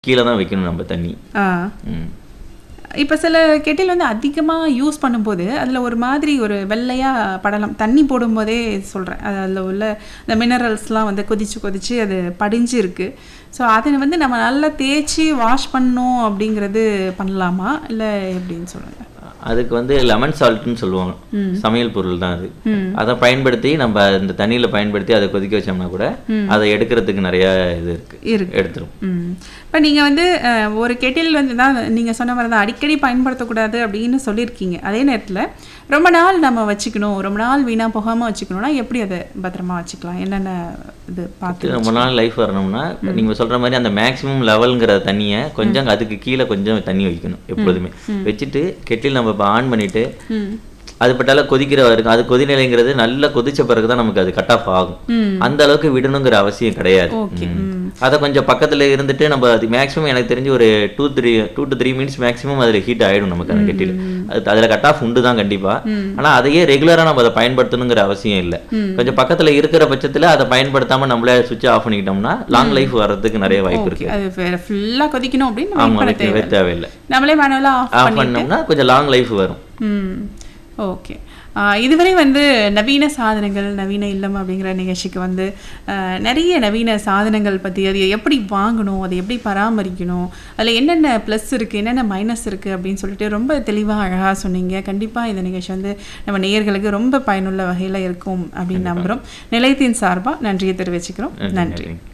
கீழே தான் வைக்கணும் நம்ம தண்ணி. இப்போ சில கெட்டில் வந்து அதிகமாக யூஸ் பண்ணும்போது அதில் ஒரு மாதிரி ஒரு வெள்ளையாக படலாம். தண்ணி போடும்போதே சொல்கிறேன், அதில் உள்ள இந்த மினரல்ஸ்லாம் வந்து கொதித்து அது படிஞ்சு இருக்குது. ஸோ அதை வந்து நம்ம நல்லா தேய்ச்சி வாஷ் பண்ணணும் அப்படிங்கிறது பண்ணலாமா இல்லை எப்படின்னு சொல்லுங்கள். அதுக்கு வந்து லெமன் சால்ட்னு சொல்லுவாங்க, சமையல் பொருள் தான் அது. அதை பயன்படுத்தி நம்ம இந்த தண்ணியில் பயன்படுத்தி அதை கொதிக்க வச்சோம்னா கூட அதை எடுக்கிறதுக்கு நிறைய இது இருக்கு எடுத்துரும். இப்போ நீங்கள் வந்து ஒரு கெட்டில் வந்து தான் நீங்கள் சொன்ன மாதிரி தான் அடிக்கடி பயன்படுத்தக்கூடாது அப்படின்னு சொல்லியிருக்கீங்க. அதே நேரத்தில் ரொம்ப நாள் நம்ம வச்சுக்கணும், ரொம்ப நாள் வீணாக போகாமல் வச்சுக்கணும்னா எப்படி அதை பத்திரமா வச்சுக்கலாம், என்னென்ன இது பார்த்து ரொம்ப நாள் லைஃப் வரணும்னா நீங்கள் சொல்கிற மாதிரி அந்த மேக்ஸிமம் லெவலுங்கிற தண்ணியை கொஞ்சம் அதுக்கு கீழே கொஞ்சம் தண்ணி வைக்கணும் எப்பொழுதுமே. வச்சுட்டு கெட்டில் நம்ம இப்போ ஆன் பண்ணிவிட்டு அது பட்டால கொதிக்கிற வரைக்கும், அது கொதிநிலைங்கிறது நல்லா கொதிச்ச பிறகு தான் நமக்கு அது கட் ஆஃப் ஆகும். அந்த அளவுக்கு விடணுங்கிற அவசியம் கிடையாது. அதை கொஞ்சம் பக்கத்தில் இருந்துட்டு நம்ம அது மேக்ஸிமம் எனக்கு தெரிஞ்சு ஒரு 2 to 3 மினிட்ஸ் மேக்ஸிமம் அதில் ஹீட் ஆகிடும் நமக்கு அந்த கெட்டில். அதில் கட் ஆஃப் உண்டு தான் கண்டிப்பாக. ஆனால் அதையே ரெகுலராக நம்ம அதை பயன்படுத்தணுங்கிற அவசியம் இல்லை. கொஞ்சம் பக்கத்தில் இருக்கிற பட்சத்தில் அதை பயன்படுத்தாமல் நம்மளே சுவிட்ச் ஆஃப் பண்ணிக்கிட்டோம்னா லாங் லைஃப் வர்றதுக்கு நிறைய வாய்ப்பு இருக்கு. அது ஃபுல்லாக கொதிக்கணும் அப்படின்னு தேவையில்லை. நம்மளே மேனுவலாக ஆஃப் பண்ணோம்னா கொஞ்சம் லாங் லைஃப் வரும். ஓகே. இதுவரை வந்து நவீன சாதனங்கள் நவீன இல்லம் அப்படிங்கிற நிகழ்ச்சிக்கு வந்து நிறைய நவீன சாதனங்கள் பற்றி, அது எப்படி வாங்கணும், அதை எப்படி பராமரிக்கணும், அதில் என்னென்ன ப்ளஸ் இருக்குது என்னென்ன மைனஸ் இருக்குது அப்படின்னு சொல்லிட்டு ரொம்ப தெளிவாக அழகாக சொன்னீங்க. கண்டிப்பாக இந்த நிகழ்ச்சி வந்து நம்ம நேயர்களுக்கு ரொம்ப பயனுள்ள வகையில் இருக்கும் அப்படின்னு நம்புகிறோம். நிலையத்தின் சார்பாக நன்றியை தெரிவிச்சுக்கிறோம். நன்றி.